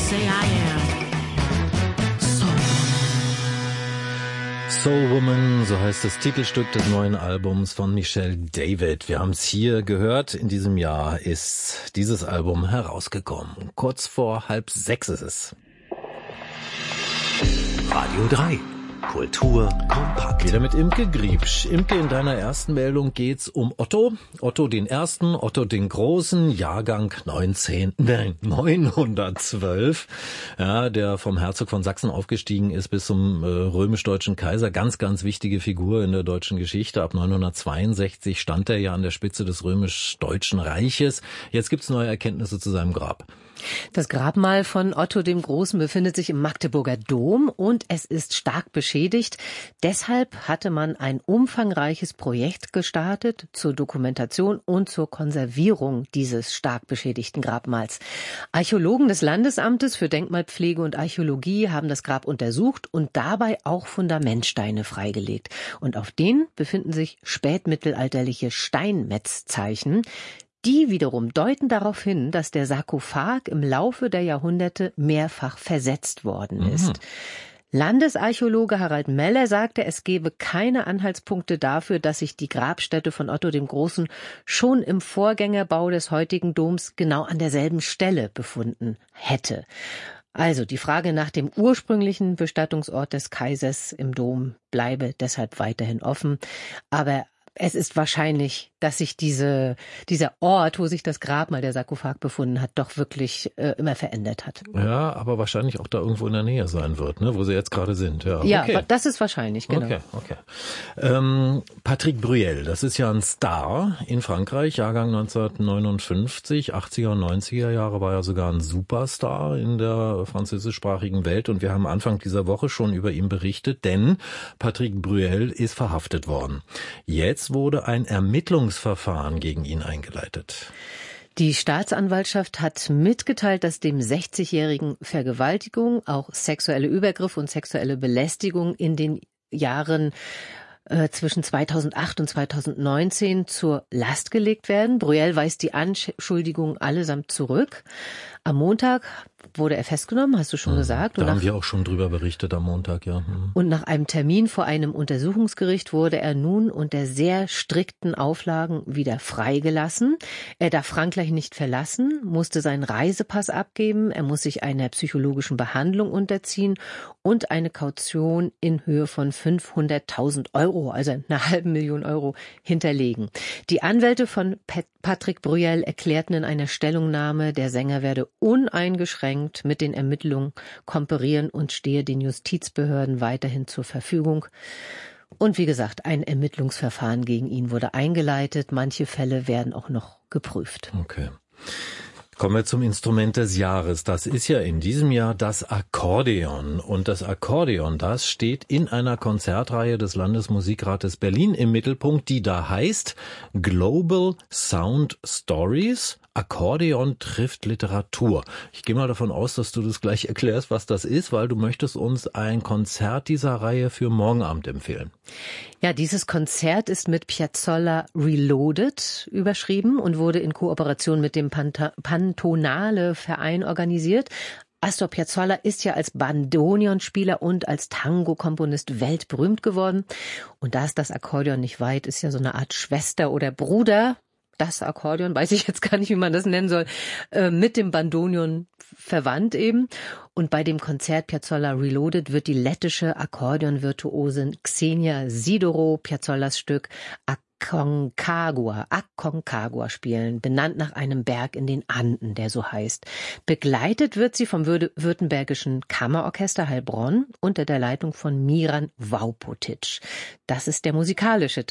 say I am. Soul Woman, so heißt das Titelstück des neuen Albums von Michelle David. Wir haben es hier gehört. In diesem Jahr ist dieses Album herausgekommen. Kurz vor 5:30 ist es. Radio 3. Kultur kompakt. Wieder mit Imke Griebsch. Imke, in deiner ersten Meldung geht's um Otto. Otto den Ersten, Otto den Großen, Jahrgang 912. Ja, der vom Herzog von Sachsen aufgestiegen ist bis zum römisch-deutschen Kaiser. Ganz, ganz wichtige Figur in der deutschen Geschichte. Ab 962 stand er ja an der Spitze des römisch-deutschen Reiches. Jetzt gibt's neue Erkenntnisse zu seinem Grab. Das Grabmal von Otto dem Großen befindet sich im Magdeburger Dom und es ist stark beschädigt. Deshalb hatte man ein umfangreiches Projekt gestartet zur Dokumentation und zur Konservierung dieses stark beschädigten Grabmals. Archäologen des Landesamtes für Denkmalpflege und Archäologie haben das Grab untersucht und dabei auch Fundamentsteine freigelegt. Und auf denen befinden sich spätmittelalterliche Steinmetzzeichen. Die wiederum deuten darauf hin, dass der Sarkophag im Laufe der Jahrhunderte mehrfach versetzt worden ist. Landesarchäologe Harald Meller sagte, es gebe keine Anhaltspunkte dafür, dass sich die Grabstätte von Otto dem Großen schon im Vorgängerbau des heutigen Doms genau an derselben Stelle befunden hätte. Also die Frage nach dem ursprünglichen Bestattungsort des Kaisers im Dom bleibe deshalb weiterhin offen. Aber es ist wahrscheinlich, dass sich dieser Ort, wo sich das Grabmal der Sarkophag befunden hat, doch wirklich immer verändert hat. Ja, aber wahrscheinlich auch da irgendwo in der Nähe sein wird, ne, wo sie jetzt gerade sind. Ja, okay. Das ist wahrscheinlich, genau. Okay. Patrick Bruel, das ist ja ein Star in Frankreich, Jahrgang 1959, 80er und 90er Jahre war er sogar ein Superstar in der französischsprachigen Welt und wir haben Anfang dieser Woche schon über ihn berichtet, denn Patrick Bruel ist verhaftet worden. Jetzt wurde ein Ermittlungsverfahren gegen ihn eingeleitet. Die Staatsanwaltschaft hat mitgeteilt, dass dem 60-jährigen Vergewaltigung, auch sexuelle Übergriffe und sexuelle Belästigung in den Jahren zwischen 2008 und 2019 zur Last gelegt werden. Bruel weist die Anschuldigungen allesamt zurück. Am Montag wurde er festgenommen, hast du schon gesagt. Da haben wir auch schon drüber berichtet am Montag, ja. Und nach einem Termin vor einem Untersuchungsgericht wurde er nun unter sehr strikten Auflagen wieder freigelassen. Er darf Frankreich nicht verlassen, musste seinen Reisepass abgeben, er muss sich einer psychologischen Behandlung unterziehen und eine Kaution in Höhe von 500.000 Euro, also 500.000 Euro, hinterlegen. Die Anwälte von Patrick Bruel erklärten in einer Stellungnahme, der Sänger werde uneingeschränkt mit den Ermittlungen kooperieren und stehe den Justizbehörden weiterhin zur Verfügung. Und wie gesagt, ein Ermittlungsverfahren gegen ihn wurde eingeleitet. Manche Fälle werden auch noch geprüft. Okay. Kommen wir zum Instrument des Jahres. Das ist ja in diesem Jahr das Akkordeon. Und das Akkordeon, das steht in einer Konzertreihe des Landesmusikrates Berlin im Mittelpunkt, die da heißt Global Sound Stories. Akkordeon trifft Literatur. Ich gehe mal davon aus, dass du das gleich erklärst, was das ist, weil du möchtest uns ein Konzert dieser Reihe für morgen Abend empfehlen. Ja, dieses Konzert ist mit Piazzolla Reloaded überschrieben und wurde in Kooperation mit dem Pantonale Verein organisiert. Astor Piazzolla ist ja als Bandoneonspieler und als Tango-Komponist weltberühmt geworden. Und da ist das Akkordeon nicht weit, ist ja so eine Art Schwester oder Bruder. Das Akkordeon, weiß ich jetzt gar nicht, wie man das nennen soll, mit dem Bandoneon verwandt eben. Und bei dem Konzert Piazzolla Reloaded wird die lettische Akkordeonvirtuosin Xenia Sidorow Piazzollas Stück Aconcagua spielen, benannt nach einem Berg in den Anden, der so heißt. Begleitet wird sie vom württembergischen Kammerorchester Heilbronn unter der Leitung von Miran Vaupotic. Das ist der musikalische